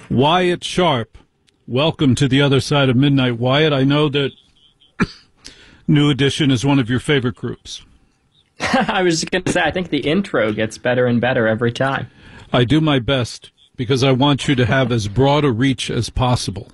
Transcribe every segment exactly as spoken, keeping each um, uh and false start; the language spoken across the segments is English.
Wyatt Sharp, welcome to the other side of midnight. Wyatt, I know that New Edition is one of your favorite groups. I was going to say, I think the intro gets better and better every time. I do my best because I want you to have as broad a reach as possible.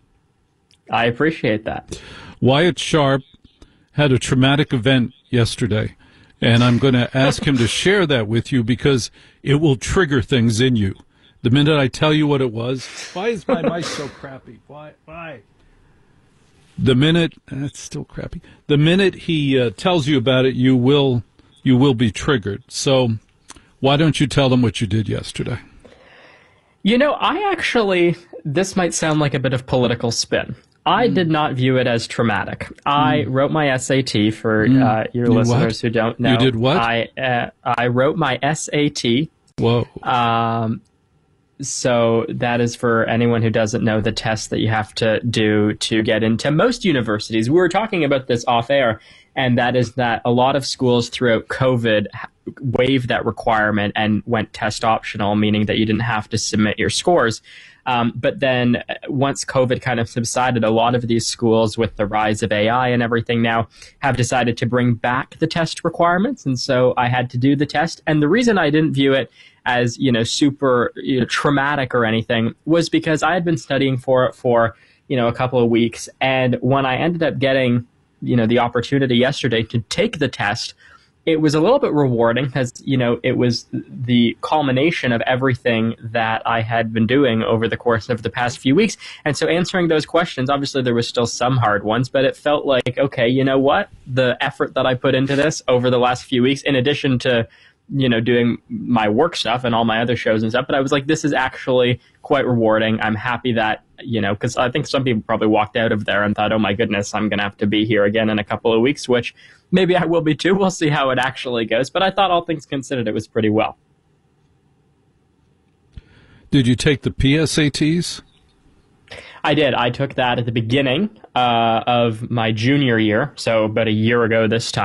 I appreciate that. Wyatt Sharp had a traumatic event yesterday, and I'm going to ask him to share that with you because it will trigger things in you. The minute I tell you what it was, why is my mic so crappy? Why? Why? The minute, that's still crappy. The minute he uh, tells you about it, you will, you will be triggered. So why don't you tell them what you did yesterday? You know, I actually, this might sound like a bit of political spin. I mm. did not view it as traumatic. I mm. wrote my S A T for mm. uh, your you listeners what? who don't know. You did what? I uh, I wrote my S A T. Whoa. Um, so that is for anyone who doesn't know the test that you have to do to get into most universities. We were talking about this off air, and that is that a lot of schools throughout COVID waived that requirement and went test optional, meaning that you didn't have to submit your scores. Um, but then once COVID kind of subsided, a lot of these schools, with the rise of A I and everything now, have decided to bring back the test requirements. And so I had to do the test. And the reason I didn't view it as, you know, super you know, traumatic or anything was because I had been studying for it for, you know, a couple of weeks. And when I ended up getting, you know, the opportunity yesterday to take the test, it was a little bit rewarding because, you know, it was the culmination of everything that I had been doing over the course of the past few weeks. And so answering those questions, obviously there was still some hard ones, but it felt like, okay, you know what? The effort that I put into this over the last few weeks, in addition to, you know, doing my work stuff and all my other shows and stuff, but I was like, this is actually quite rewarding. I'm happy that, you know, because I think some people probably walked out of there and thought, oh my goodness, I'm going to have to be here again in a couple of weeks, which maybe I will be too. We'll see how it actually goes. But I thought all things considered, it was pretty well. Did you take the P S A Ts? I did. I took that at the beginning uh, of my junior year, so about a year ago this time.